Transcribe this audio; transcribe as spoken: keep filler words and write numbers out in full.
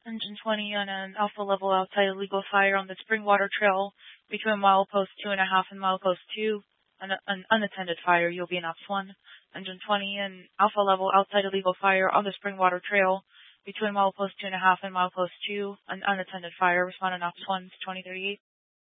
Engine twenty on an alpha level outside illegal fire on the Springwater Trail between milepost two and a half and milepost two. An, an unattended fire, you'll be in ops one. Engine twenty and alpha level outside illegal fire on the Springwater Trail between milepost two and a half and milepost two. An unattended fire, respond in ops one to twenty thirty-eight.